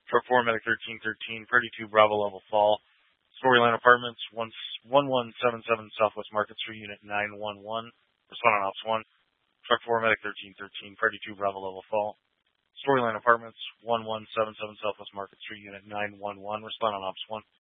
Truck 4, Medic 1313, Purdy 2, Bravo level fall. Storyline Apartments, 1177 Southwest Market Street, Unit 911. Respond on Ops 1. Truck 4, Medic 1313, Purdy 2, Bravo level fall. Storyline Apartments, 1177 Southwest Market Street, Unit 911. Respond on Ops 1.